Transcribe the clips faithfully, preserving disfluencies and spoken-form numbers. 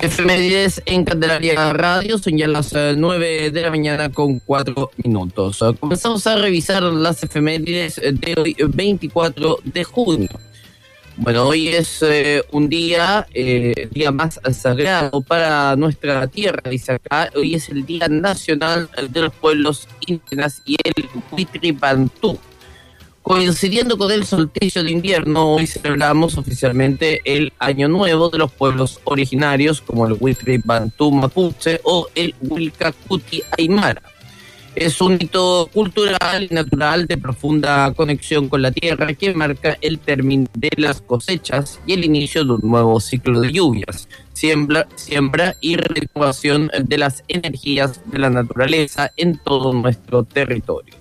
Efemérides en Candelaria Radio, son ya las eh, nueve de la mañana con cuatro minutos. Uh, comenzamos a revisar las efemérides de hoy, veinticuatro de junio. Bueno, hoy es eh, un día, eh, día más sagrado para nuestra tierra, dice acá. Hoy es el Día Nacional de los Pueblos Indígenas y el Huitripantú. Coincidiendo con el solsticio de invierno, hoy celebramos oficialmente el Año Nuevo de los pueblos originarios, como el Huitripantú Mapuche o el Wilcacuti Aymara. Es un hito cultural y natural de profunda conexión con la tierra que marca el término de las cosechas y el inicio de un nuevo ciclo de lluvias, siembra, siembra y renovación de las energías de la naturaleza en todo nuestro territorio.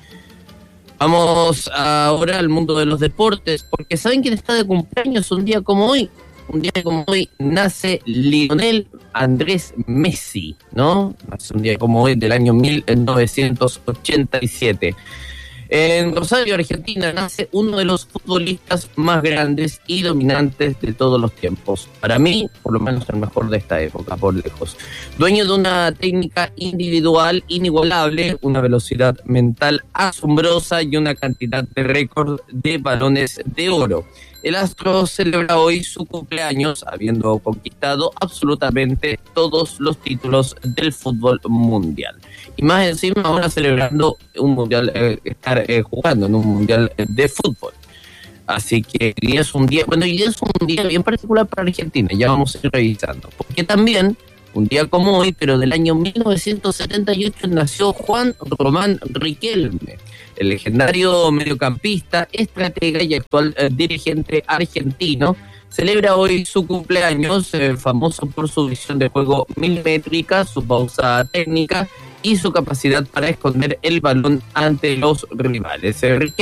Vamos ahora al mundo de los deportes, porque ¿saben quién está de cumpleaños un día como hoy? Un día como hoy nace Lionel Andrés Messi, ¿no? Nace un día como hoy del año mil novecientos ochenta y siete. En Rosario, Argentina, nace uno de los futbolistas más grandes y dominantes de todos los tiempos. Para mí, por lo menos el mejor de esta época, por lejos. Dueño de una técnica individual inigualable, una velocidad mental asombrosa y una cantidad de récord de balones de oro. El astro celebra hoy su cumpleaños, habiendo conquistado absolutamente todos los títulos del fútbol mundial. Y más encima ahora celebrando un mundial, eh, estar eh, jugando en un mundial de fútbol. Así que hoy es un día, bueno, hoy es un día bien particular para Argentina, ya vamos a ir revisando. Porque también, un día como hoy, pero del año mil novecientos setenta y ocho, nació Juan Román Riquelme, el legendario mediocampista, estratega y actual eh, dirigente argentino. Celebra hoy su cumpleaños, eh, famoso por su visión de juego milimétrica, su pausa técnica y su capacidad para esconder el balón ante los rivales. Eh,